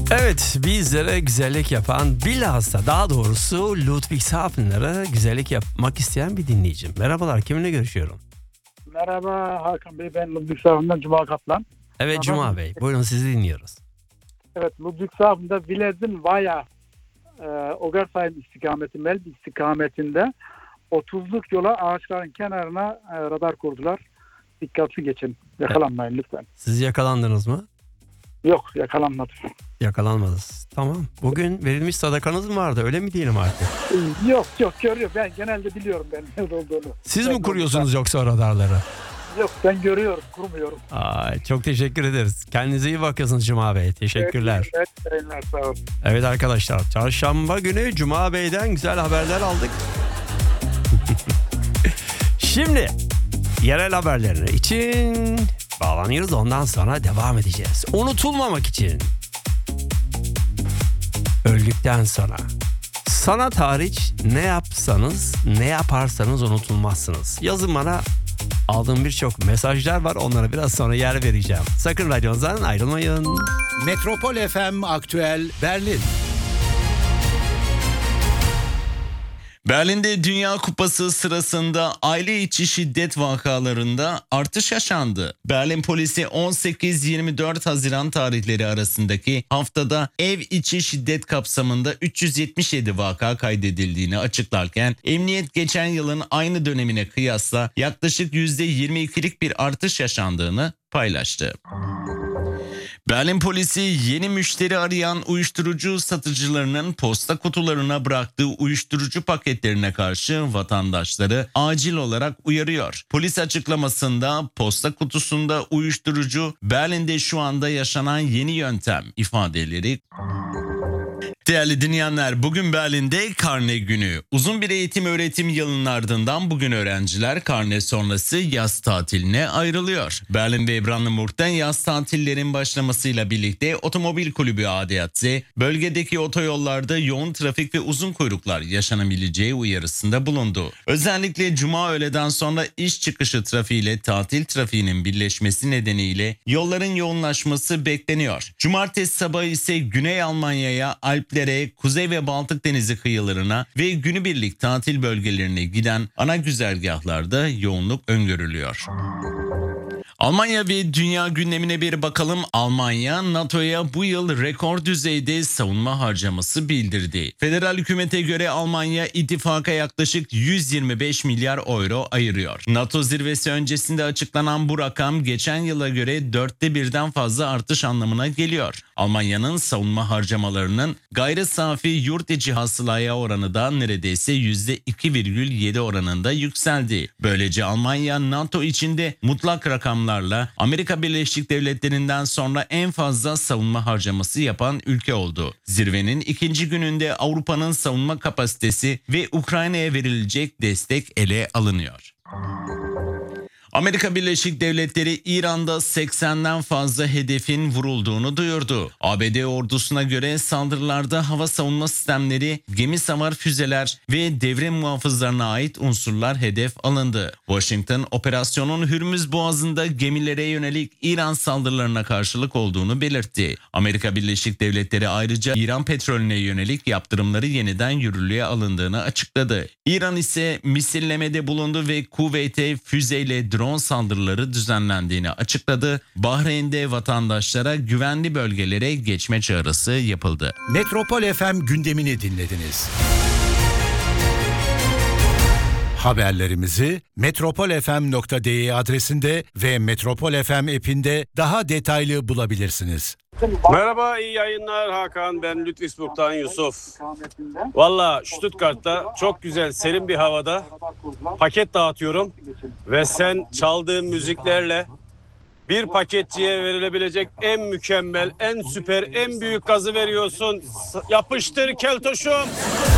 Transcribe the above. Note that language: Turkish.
Evet, bizlere güzellik yapan, bilhassa daha doğrusu Ludwigshafen'lara güzellik yapmak isteyen bir dinleyicim. Merhabalar, kiminle görüşüyorum? Merhaba Hakan Bey, ben Ludwigshafen'dan Cuma Kaplan. Evet Cuma Bey, buyurun sizi dinliyoruz. Evet, Ludwigshafen'da Vilez'in Vaya Ogersheim istikameti, Melb istikametinde 30'luk yola ağaçların kenarına radar kurdular. Dikkatli geçin, yakalanmayın lütfen. Siz yakalandınız mı? Yok, yakalanmadım. Yakalanmadınız. Tamam. Bugün verilmiş sadakanız mı vardı, öyle mi diyelim artık? Yok, görüyor. Ben genelde biliyorum ben ne olduğunu. Siz mi kuruyorsunuz yoksa radarları? Yok, ben görüyorum, kurmuyorum. Çok teşekkür ederiz. Kendinize iyi bakıyorsunuz Cuma Bey. Teşekkürler. Evet, sağ olun. Evet arkadaşlar, çarşamba günü Cuma Bey'den güzel haberler aldık. Şimdi yerel haberleri için bağlanıyoruz, ondan sonra devam edeceğiz. Unutulmamak için. Öldükten sonra. Sanat hariç ne yapsanız, ne yaparsanız unutulmazsınız. Yazın bana, aldığım birçok mesajlar var, onlara biraz sonra yer vereceğim. Sakın radyonuzdan ayrılmayın. Metropol FM Aktüel Berlin. Berlin'de Dünya Kupası sırasında aile içi şiddet vakalarında artış yaşandı. Berlin polisi 18-24 Haziran tarihleri arasındaki haftada ev içi şiddet kapsamında 377 vaka kaydedildiğini açıklarken emniyet geçen yılın aynı dönemine kıyasla yaklaşık %22'lik bir artış yaşandığını paylaştı. Berlin polisi yeni müşteri arayan uyuşturucu satıcılarının posta kutularına bıraktığı uyuşturucu paketlerine karşı vatandaşları acil olarak uyarıyor. Polis açıklamasında posta kutusunda uyuşturucu Berlin'de şu anda yaşanan yeni yöntem ifadeleri. Değerli dinleyenler, bugün Berlin'de karne günü. Uzun bir eğitim öğretim yılının ardından bugün öğrenciler karne sonrası yaz tatiline ayrılıyor. Berlin ve Brandenburg'da yaz tatillerin başlamasıyla birlikte Otomobil Kulübü ADAC, bölgedeki otoyollarda yoğun trafik ve uzun kuyruklar yaşanabileceği uyarısında bulundu. Özellikle cuma öğleden sonra iş çıkışı trafiğiyle tatil trafiğinin birleşmesi nedeniyle yolların yoğunlaşması bekleniyor. Cumartesi sabahı ise Güney Almanya'ya, Alplere, Kuzey ve Baltık Denizi kıyılarına ve günübirlik tatil bölgelerine giden ana güzergahlarda yoğunluk öngörülüyor. Almanya ve dünya gündemine bir bakalım. Almanya, NATO'ya bu yıl rekor düzeyde savunma harcaması bildirdi. Federal hükümete göre Almanya ittifaka yaklaşık 125 milyar euro ayırıyor. NATO zirvesi öncesinde açıklanan bu rakam geçen yıla göre 1/4'ten fazla artış anlamına geliyor. Almanya'nın savunma harcamalarının gayri safi yurt içi hasılaya oranı da neredeyse %2,7 oranında yükseldi. Böylece Almanya, NATO içinde mutlak rakamlarla Amerika Birleşik Devletleri'nden sonra en fazla savunma harcaması yapan ülke oldu. Zirvenin ikinci gününde Avrupa'nın savunma kapasitesi ve Ukrayna'ya verilecek destek ele alınıyor. Amerika Birleşik Devletleri İran'da 80'den fazla hedefin vurulduğunu duyurdu. ABD ordusuna göre saldırılarda hava savunma sistemleri, gemi savar füzeler ve devre muhafızlarına ait unsurlar hedef alındı. Washington, operasyonun Hürmüz Boğazı'nda gemilere yönelik İran saldırılarına karşılık olduğunu belirtti. Amerika Birleşik Devletleri ayrıca İran petrolüne yönelik yaptırımları yeniden yürürlüğe alındığını açıkladı. İran ise misillemede bulundu ve Kuveyt'e füzeyle drone saldırıları düzenlendiğini açıkladı. Bahreyn'de vatandaşlara güvenli bölgelere geçme çağrısı yapıldı. Metropol FM gündemini dinlediniz. Haberlerimizi metropolfm.de adresinde ve Metropol FM app'inde daha detaylı bulabilirsiniz. Merhaba, iyi yayınlar Hakan. Ben Ludwigsburg'dan Yusuf. Valla Stuttgart'ta çok güzel serin bir havada paket dağıtıyorum ve sen çaldığın müziklerle bir paketçiye verilebilecek en mükemmel, en süper, en büyük gazı veriyorsun. Yapıştır keltoşum.